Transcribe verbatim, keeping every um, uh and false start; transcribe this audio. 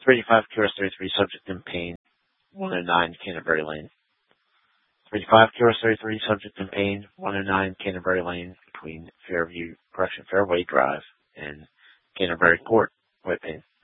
three eighty-five Q R S thirty-three, subject in pain, one oh nine Canterbury Lane. three eighty-five Q R S thirty-three, subject in pain, one oh nine Canterbury Lane, between Fairview, correction, Fairway Drive and Canterbury Court, White Pain.